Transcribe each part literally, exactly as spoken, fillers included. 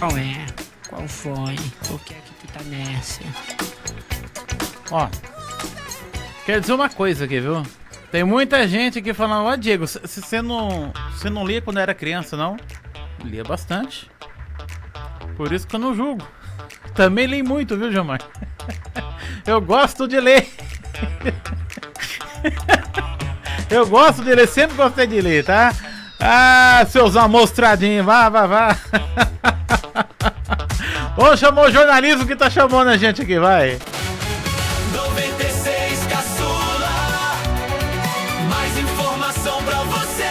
Qual é? Qual foi? Por que é que tu tá nessa? Ó, quero dizer uma coisa aqui, viu? Tem muita gente aqui falando, ó, Diego, se você não, você não lia quando era criança, não? Lia bastante. Por isso que eu não julgo. Também li muito, viu, Gilmar? Eu gosto de ler. Eu gosto de ler, sempre gostei de ler, tá? Ah, seus amostradinhos, vá, vá, vá. Ô, chamou o jornalismo que tá chamando a gente aqui, vai. noventa e seis Caçula, mais informação pra você.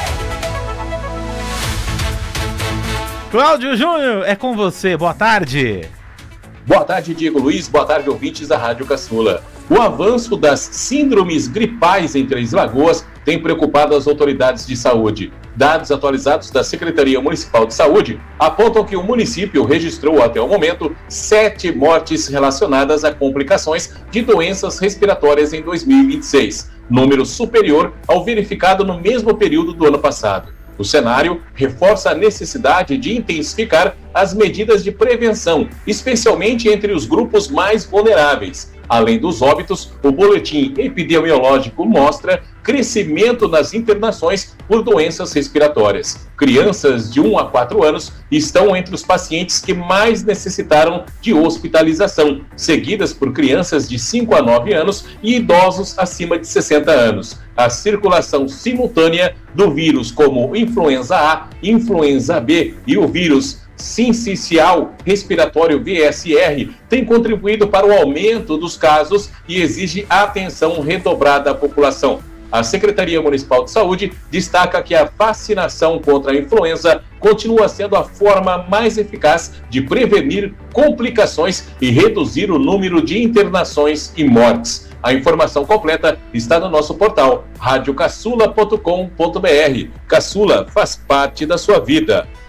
Cláudio Júnior, é com você, boa tarde. Boa tarde, Diego Luiz, boa tarde, ouvintes da Rádio Caçula. O avanço das síndromes gripais em Três Lagoas tem preocupado as autoridades de saúde. Dados atualizados da Secretaria Municipal de Saúde apontam que o município registrou até o momento sete mortes relacionadas a complicações de doenças respiratórias em dois mil e vinte e seis, número superior ao verificado no mesmo período do ano passado. O cenário reforça a necessidade de intensificar as medidas de prevenção, especialmente entre os grupos mais vulneráveis. Além dos óbitos, o boletim epidemiológico mostra crescimento nas internações por doenças respiratórias. Crianças de um a quatro anos estão entre os pacientes que mais necessitaram de hospitalização, seguidas por crianças de cinco a nove anos e idosos acima de sessenta anos. A circulação simultânea do vírus como influenza A, influenza B e o vírus sincicial respiratório V S R tem contribuído para o aumento dos casos e exige atenção redobrada à população. A Secretaria Municipal de Saúde destaca que a vacinação contra a influenza continua sendo a forma mais eficaz de prevenir complicações e reduzir o número de internações e mortes. A informação completa está no nosso portal rádio caçula ponto com ponto br. Caçula faz parte da sua vida.